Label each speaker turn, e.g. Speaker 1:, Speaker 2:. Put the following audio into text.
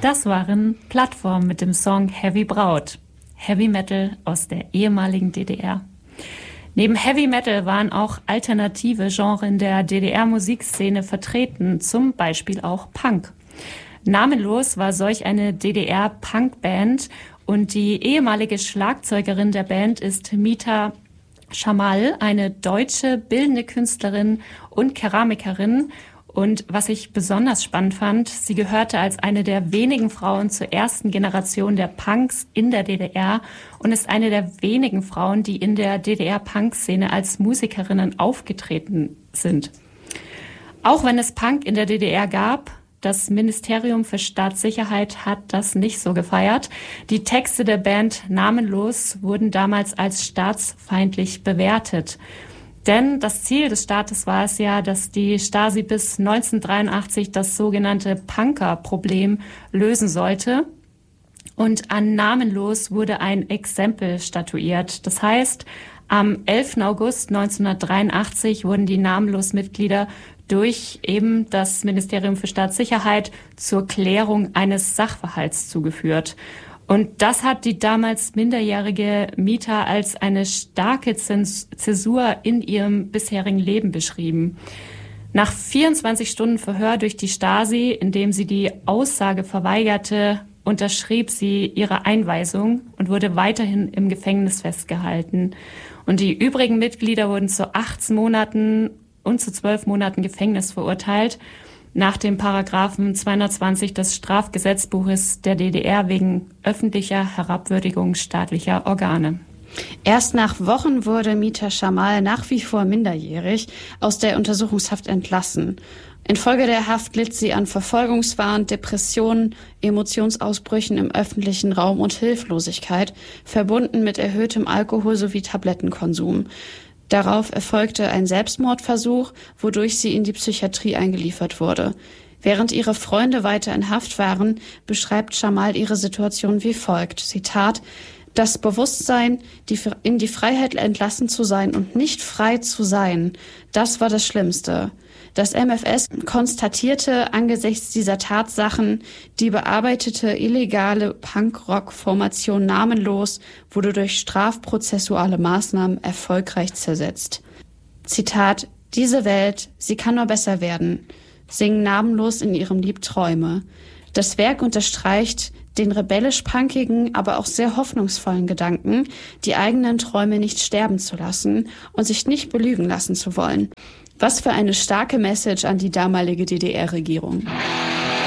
Speaker 1: Das waren Plattform mit dem Song Heavy Braut. Heavy Metal aus der ehemaligen DDR. Neben Heavy Metal waren auch alternative Genres in der DDR-Musikszene vertreten, zum Beispiel auch Punk. Namenlos war solch eine DDR-Punk-Band und die ehemalige Schlagzeugerin der Band ist Mita Schamal, eine deutsche bildende Künstlerin und Keramikerin. Und was ich besonders spannend fand, sie gehörte als eine der wenigen Frauen zur ersten Generation der Punks in der DDR und ist eine der wenigen Frauen, die in der DDR-Punk-Szene als Musikerinnen aufgetreten sind. Auch wenn es Punk in der DDR gab, das Ministerium für Staatssicherheit hat das nicht so gefeiert. Die Texte der Band Namenlos wurden damals als staatsfeindlich bewertet. Denn das Ziel des Staates war es ja, dass die Stasi bis 1983 das sogenannte Punker-Problem lösen sollte. Und an Namenlos wurde ein Exempel statuiert. Das heißt, am 11. August 1983 wurden die Namenlos-Mitglieder durch eben das Ministerium für Staatssicherheit zur Klärung eines Sachverhalts zugeführt. Und das hat die damals minderjährige Mita als eine starke Zäsur in ihrem bisherigen Leben beschrieben. Nach 24 Stunden Verhör durch die Stasi, in dem sie die Aussage verweigerte, unterschrieb sie ihre Einweisung und wurde weiterhin im Gefängnis festgehalten. Und die übrigen Mitglieder wurden zu 18 Monaten und zu 12 Monaten Gefängnis verurteilt, nach dem Paragraphen 220 des Strafgesetzbuches der DDR wegen öffentlicher Herabwürdigung staatlicher Organe.
Speaker 2: Erst nach Wochen wurde Mita Schamal, nach wie vor minderjährig, aus der Untersuchungshaft entlassen. Infolge der Haft litt sie an Verfolgungswahn, Depressionen, Emotionsausbrüchen im öffentlichen Raum und Hilflosigkeit, verbunden mit erhöhtem Alkohol- sowie Tablettenkonsum. Darauf erfolgte ein Selbstmordversuch, wodurch sie in die Psychiatrie eingeliefert wurde. Während ihre Freunde weiter in Haft waren, beschreibt Schamal ihre Situation wie folgt. Zitat: Das Bewusstsein, in die Freiheit entlassen zu sein und nicht frei zu sein, das war das Schlimmste. Das MFS konstatierte angesichts dieser Tatsachen, die bearbeitete illegale Punkrock-Formation Namenlos wurde durch strafprozessuale Maßnahmen erfolgreich zersetzt. Zitat: Diese Welt, sie kann nur besser werden, singen Namenlos in ihrem Lied Träume. Das Werk unterstreicht den rebellisch-punkigen, aber auch sehr hoffnungsvollen Gedanken, die eigenen Träume nicht sterben zu lassen und sich nicht belügen lassen zu wollen. Was für eine starke Message an die damalige DDR-Regierung.